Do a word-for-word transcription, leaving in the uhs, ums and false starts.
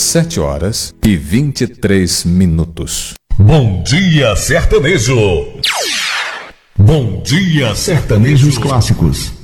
dezessete horas e vinte e três minutos. Bom dia, sertanejo. Bom dia, sertanejos clássicos.